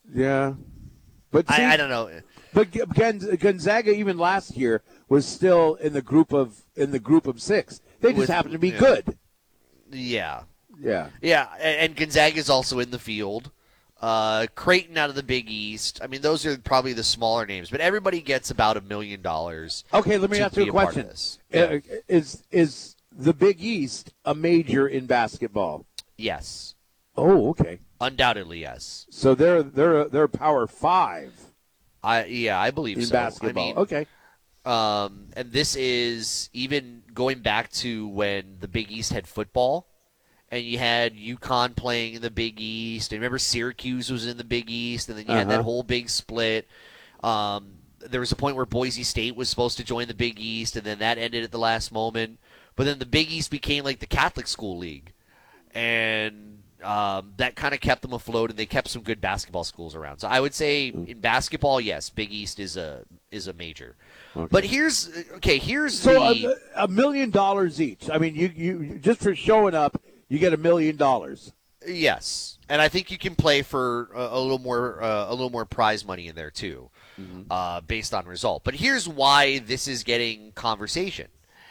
Yeah. But see, I don't know. but Gonzaga even last year was still in the group of six. They just happened to be good. Yeah. Yeah. Yeah, and Gonzaga's also in the field. Creighton out of the Big East. I mean, those are probably the smaller names, but everybody gets about $1 million. Okay, let me ask you a question. Yeah. Is the Big East a major in basketball? Yes. Oh, okay. Undoubtedly, yes. So they're Power 5. I believe in so. basketball. I mean, okay. And this is even going back to when the Big East had football, and you had UConn playing in the Big East. And remember, Syracuse was in the Big East, and then you had that whole big split. There was a point where Boise State was supposed to join the Big East, and then that ended at the last moment. But then the Big East became like the Catholic school league, and that kind of kept them afloat, and they kept some good basketball schools around. So I would say in basketball, yes, Big East is a major. Okay. But here's so $1 million each. I mean, you just for showing up, you get $1 million. Yes, and I think you can play for a little more prize money in there too, based on result. But here's why this is getting conversation: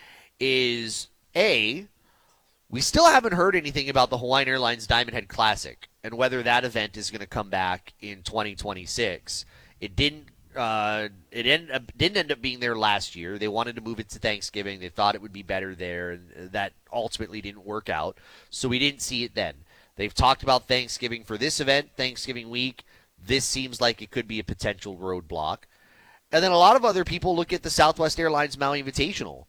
is A, we still haven't heard anything about the Hawaiian Airlines Diamond Head Classic and whether that event is going to come back in 2026. It didn't. It didn't end up being there last year. They wanted to move it to Thanksgiving. They thought it would be better there, and that ultimately didn't work out. So we didn't see it then. They've talked about Thanksgiving for this event, Thanksgiving week. This seems like it could be a potential roadblock. And then a lot of other people look at the Southwest Airlines Maui Invitational.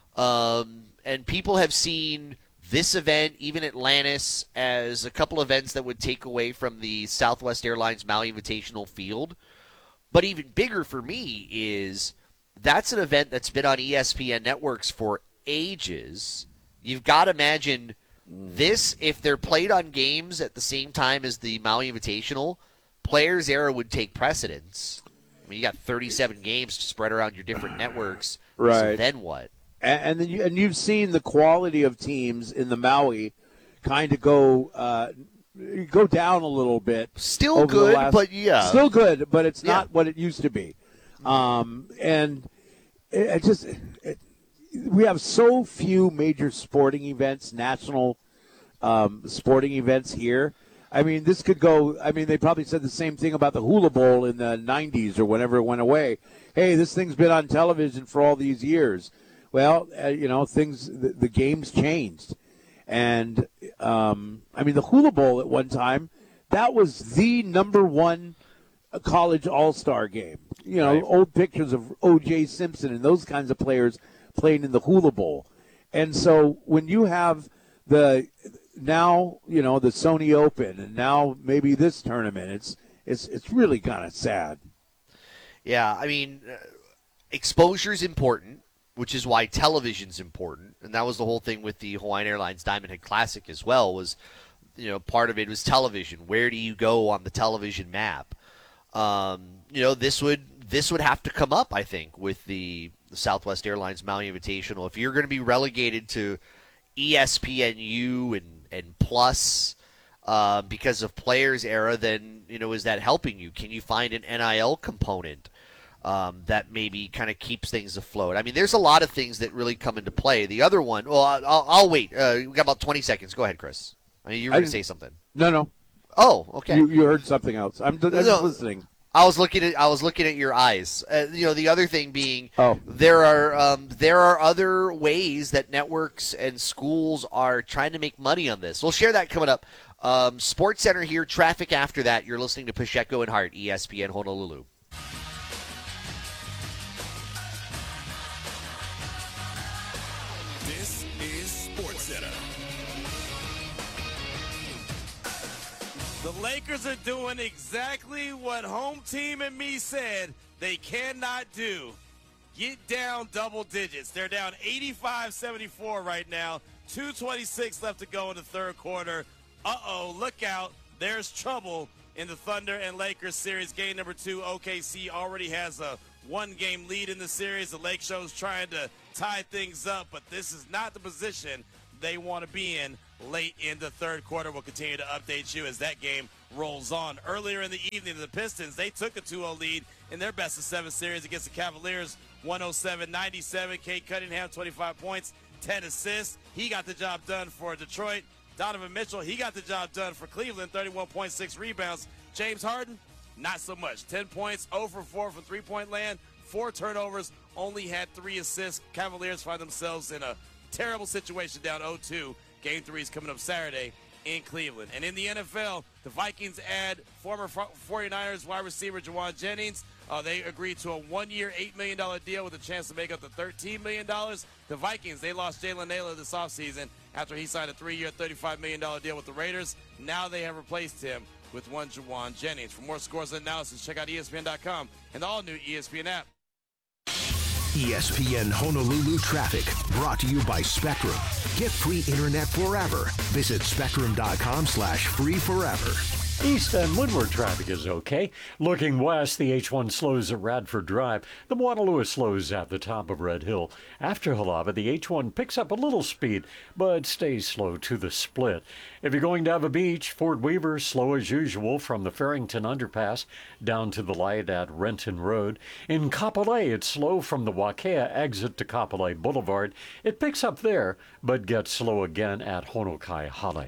And people have seen this event, even Atlantis, as a couple events that would take away from the Southwest Airlines Maui Invitational field. But even bigger for me is that's an event that's been on ESPN networks for ages. You've got to imagine this, if they're played on games at the same time as the Maui Invitational, Players Era would take precedence. I mean, you got 37 games to spread around your different networks. Right. So then what? And then you've seen the quality of teams in the Maui kind of go down a little bit. Still good, but yeah. Still good, but it's not what it used to be. And we have so few major sporting events, national sporting events here. I mean, this could go – I mean, they probably said the same thing about the Hula Bowl in the 90s or whenever it went away. Hey, this thing's been on television for all these years. Well, the game's changed. And, I mean, the Hula Bowl at one time, that was the number one college all-star game. You know, right. Old pictures of O.J. Simpson and those kinds of players playing in the Hula Bowl. And so when you have the Sony Open and now maybe this tournament, it's really kind of sad. Yeah, I mean, exposure is important, which is why television's important. And that was the whole thing with the Hawaiian Airlines Diamond Head Classic as well, was, part of it was television. Where do you go on the television map? This would have to come up, I think, with the Southwest Airlines Maui Invitational. If you're going to be relegated to ESPNU and Plus because of Players Era, then, is that helping you? Can you find an NIL component that maybe kind of keeps things afloat? I mean, there's a lot of things that really come into play. The other one, well, I'll wait. We got about 20 seconds. Go ahead, Chris. I mean, you were going to say something. No. Oh, okay. You heard something else. I'm just listening. I was looking at your eyes. The other thing being, Oh. there are other ways that networks and schools are trying to make money on this. We'll share that coming up. Sports Center here, traffic after that. You're listening to Pacheco and Hart, ESPN Honolulu. This is Sports Center. The Lakers are doing exactly what home team and me said they cannot do. Get down double digits. They're down 85-74 right now. 2:26 left to go in the third quarter. Uh-oh, look out. There's trouble in the Thunder and Lakers series. Game number 2, OKC already has a one-game lead in the series. The Lake Show's trying to tie things up, but this is not the position they want to be in late in the third quarter. We'll continue to update you as that game rolls on. Earlier in the evening, the Pistons, they took a 2-0 lead in their best-of-7 series against the Cavaliers, 107-97. Cade Cunningham, 25 points, 10 assists. He got the job done for Detroit. Donovan Mitchell, he got the job done for Cleveland, 31.6 rebounds. James Harden, not so much. 10 points, 0 for 4 from three-point land, 4 turnovers, only had 3 assists. Cavaliers find themselves in a terrible situation, down 0-2. Game 3 is coming up Saturday in Cleveland. And in the NFL, the Vikings add former 49ers wide receiver Juwan Jennings. They agreed to a 1-year, $8 million deal with a chance to make up to $13 million. The Vikings, they lost Jalen Naylor this offseason after he signed a 3-year, $35 million deal with the Raiders. Now they have replaced him with one Juwan Jennings. For more scores and analysis, check out ESPN.com and the all-new ESPN app. ESPN Honolulu traffic brought to you by Spectrum. Get free internet forever. Visit spectrum.com/free forever. East and windward traffic is okay. Looking west, the H1 slows at Radford Drive. The Waterloo slows at the top of Red Hill. After Halava, the H1 picks up a little speed, but stays slow to the split. If you're going to have a beach, Fort Weaver, slow as usual from the Farrington Underpass down to the light at Renton Road. In Kapolei, it's slow from the Wakea exit to Kapolei Boulevard. It picks up there, but gets slow again at Honokai Hale.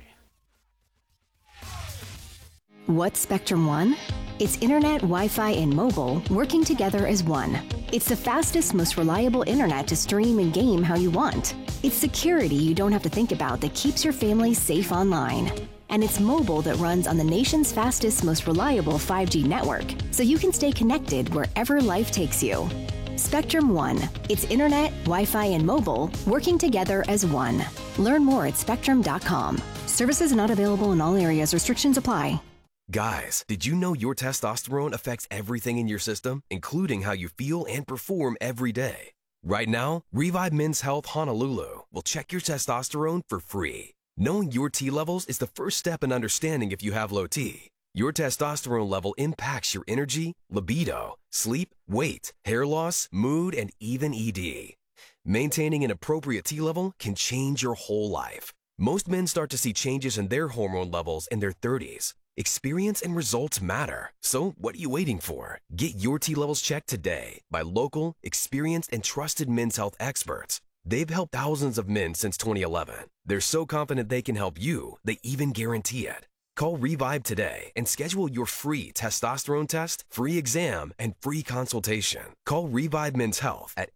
What's Spectrum One? It's internet, Wi-Fi, and mobile working together as one. It's the fastest, most reliable internet to stream and game how you want. It's security you don't have to think about that keeps your family safe online. And it's mobile that runs on the nation's fastest, most reliable 5G network, so you can stay connected wherever life takes you. Spectrum One. It's internet, Wi-Fi, and mobile working together as one. Learn more at spectrum.com. Services not available in all areas. Restrictions apply. Guys, did you know your testosterone affects everything in your system, including how you feel and perform every day? Right now, Revive Men's Health Honolulu will check your testosterone for free. Knowing your T levels is the first step in understanding if you have low T. Your testosterone level impacts your energy, libido, sleep, weight, hair loss, mood, and even ED. Maintaining an appropriate T level can change your whole life. Most men start to see changes in their hormone levels in their 30s. Experience and results matter. So what are you waiting for? Get your T levels checked today by local, experienced, and trusted men's health experts. They've helped thousands of men since 2011. They're so confident they can help you, they even guarantee it. Call Revive today and schedule your free testosterone test, free exam, and free consultation. Call Revive Men's Health at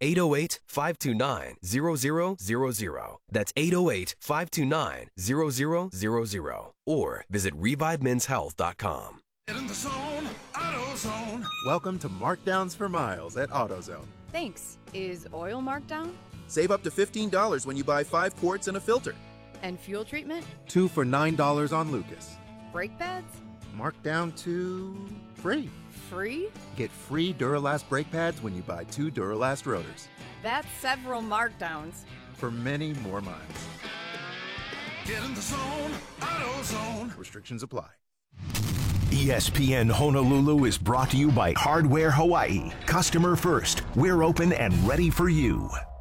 808-529-0000. That's 808-529-0000. Or visit ReviveMen'sHealth.com. Get in the zone, AutoZone. Welcome to Markdowns for Miles at AutoZone. Thanks. Is oil marked down? Save up to $15 when you buy 5 quarts and a filter. And fuel treatment? 2 for $9 on Lucas. Brake pads? Marked down to free. Free? Get free Duralast brake pads when you buy 2 Duralast rotors. That's several markdowns. For many more miles. Get in the zone, AutoZone. Restrictions apply. ESPN Honolulu is brought to you by Hardware Hawaii. Customer first. We're open and ready for you.